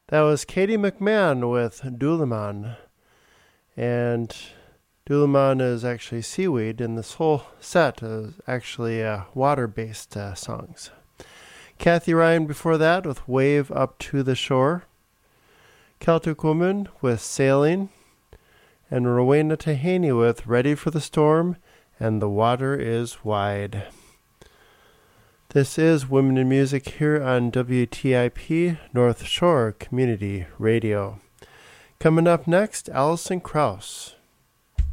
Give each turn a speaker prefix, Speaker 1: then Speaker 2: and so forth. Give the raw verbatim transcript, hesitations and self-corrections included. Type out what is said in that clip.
Speaker 1: That was Katie McMahon with Duliman. And Duliman is actually seaweed, and this whole set is actually uh, water-based uh, songs. Kathy Ryan before that with Wave Up to the Shore. Celtic Woman with Sailing. And Rowena Tehani with Ready for the Storm and The Water is Wide. This is Women in Music here on W T I P North Shore Community Radio. Coming up next, Alison Krauss.